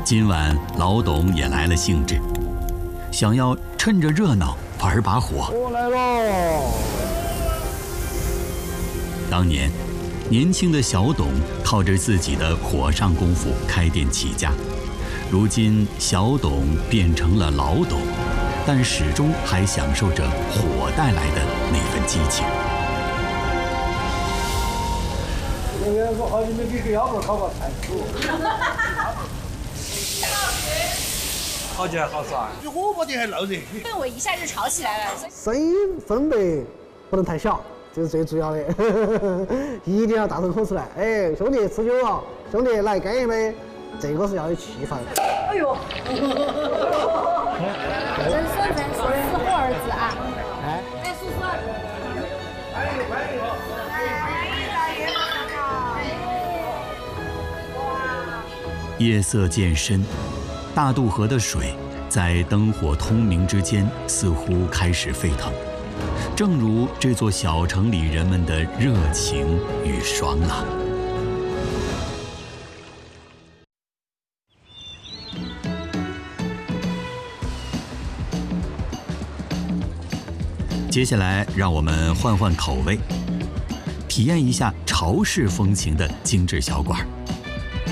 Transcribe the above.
今晚老董也来了兴致，想要趁着热闹玩把火。 我来喽！ 当年，年轻的小董靠着自己的火上功夫开店起家，如今小董变成了老董，但始终还享受着火带来的那份激情。 我好久没给腰果烤过菜煮。好起来好爽，比火锅店还闹热。 因为我一下就炒起来了。 声音分贝不能太小，这是最主要的，一定要大声吼出来。哎，兄弟吃酒了，兄弟来干一杯，这个是要有气氛。 哎呦！真是死活儿子啊！哎，叔叔。 夜色渐深，大渡河的水在灯火通明之间似乎开始沸腾，正如这座小城里人们的热情与爽朗。接下来，让我们换换口味，体验一下潮式风情的精致小馆。